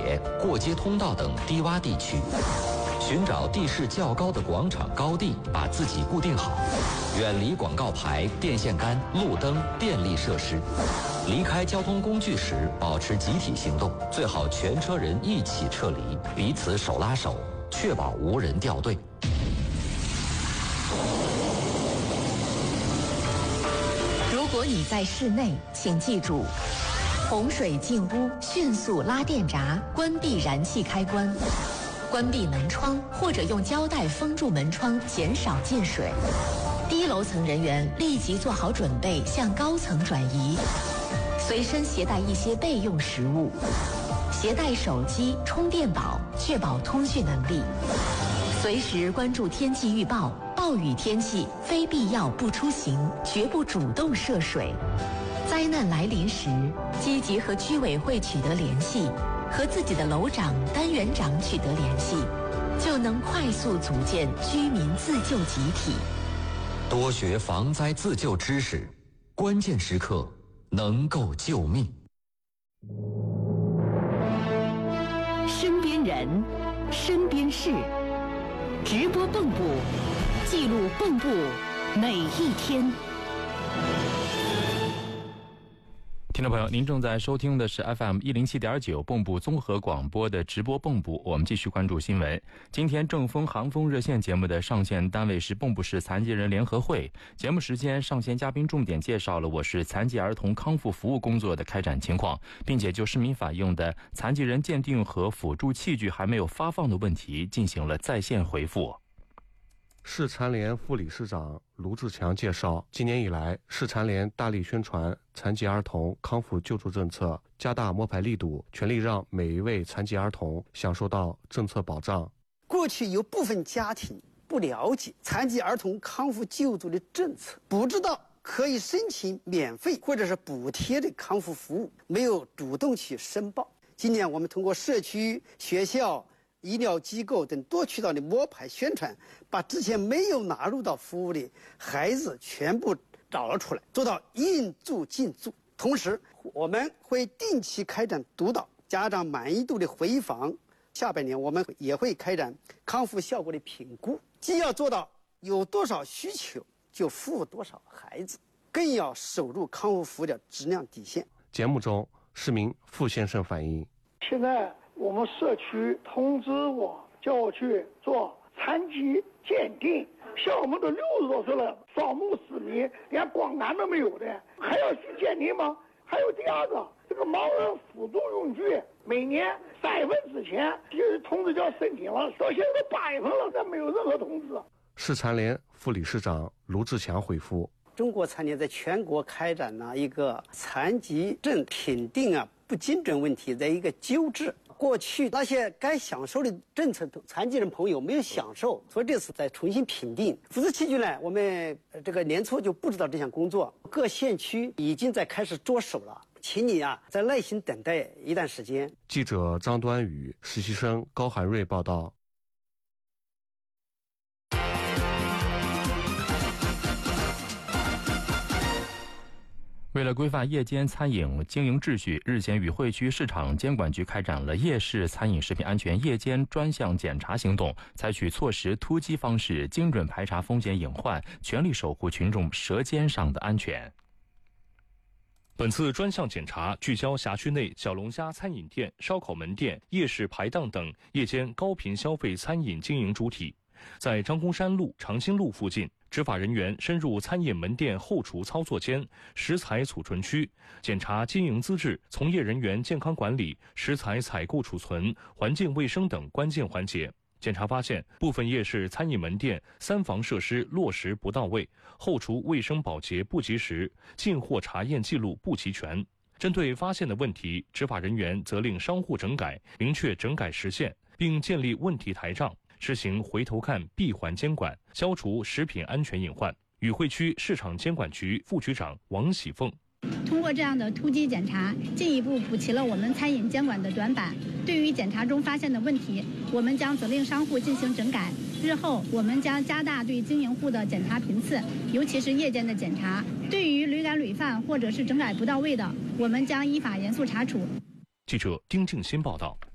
铁、过街通道等低洼地区，寻找地势较高的广场高地，把自己固定好，远离广告牌、电线杆、路灯、电力设施。离开交通工具时，保持集体行动，最好全车人一起撤离，彼此手拉手，确保无人掉队。 如果你在室内，请记住：洪水进屋，迅速拉电闸，关闭燃气开关，关闭门窗或者用胶带封住门窗，减少进水。低楼层人员立即做好准备，向高层转移。随身携带一些备用食物，携带手机、充电宝，确保通讯能力。随时关注天气预报，暴雨天气非必要不出行，绝不主动涉水。灾难来临时，积极和居委会取得联系，和自己的楼长、单元长取得联系，就能快速组建居民自救集体。 多学防灾自救知识，关键时刻能够救命。 身边人，身边事，直播蚌埠，记录蚌埠每一天。 听众朋友，您正在收听的是 FM 107.9蚌埠综合广播的直播蚌埠。我们继续关注新闻。今天正风航风热线节目的上线单位是蚌埠市残疾人联合会。节目时间，上线嘉宾重点介绍了我市残疾儿童康复服务工作的开展情况，并且就市民反映的残疾人鉴定和辅助器具还没有发放的问题进行了在线回复。 市残联副理事长卢志强介绍，今年以来，市残联大力宣传残疾儿童康复救助政策，加大摸排力度，全力让每一位残疾儿童享受到政策保障。 过去有部分家庭不了解残疾儿童康复救助的政策，不知道可以申请免费或者是补贴的康复服务，没有主动去申报。今年我们通过社区、学校、医疗机构等多渠道的摸排宣传，把之前没有纳入到服务的孩子全部找了出来，做到应助尽助。同时，我们会定期开展督导家长满意度的回访。下半年我们也会开展康复效果的评估，既要做到有多少需求就服务多少孩子，更要守住康复服务的质量底线。 节目中，市民傅先生反映， 现在我们社区通知我，叫我去做残疾鉴定，像我们都60多岁了，扫墓市民连光杆都没有的，还要去鉴定吗？还有第二个，这个盲人辅助用具，每年3月份之前就是通知叫申请了，到现在都8月份了，但没有任何通知。 市残联副理事长卢志强回复： 中国残联在全国开展了一个残疾证评定不精准问题的一个纠治。过去那些该享受的政策，残疾人朋友没有享受，所以这次再重新评定。辅助器具呢，我们这个年初就布置到这项工作，各县区已经在开始着手了，请你再耐心等待一段时间。 记者张端宇、实习生高涵瑞报道。 为了规范夜间餐饮经营秩序，日前与会区市场监管局开展了夜市餐饮食品安全夜间专项检查行动，采取措施突击方式，精准排查风险隐患，全力守护群众舌尖上的安全。 本次专项检查聚焦辖区内小龙虾餐饮店、烧烤门店、夜市排档等夜间高频消费餐饮经营主体。在张公山路、长兴路附近，执法人员深入餐饮门店后厨操作间、食材储存区，检查经营资质、从业人员健康管理、食材采购储存、环境卫生等关键环节。检查发现，部分夜市餐饮门店3防设施落实不到位，后厨卫生保洁不及时，进货查验记录不齐全。针对发现的问题，执法人员责令商户整改，明确整改时限，并建立问题台账，实行回头看闭环监管，消除食品安全隐患。与会区市场监管局副局长王喜凤： 通过这样的突击检查，进一步补齐了我们餐饮监管的短板。对于检查中发现的问题，我们将责令商户进行整改。日后我们将加大对经营户的检查频次，尤其是夜间的检查。对于屡改屡犯或者是整改不到位的，我们将依法严肃查处。 记者丁静新报道。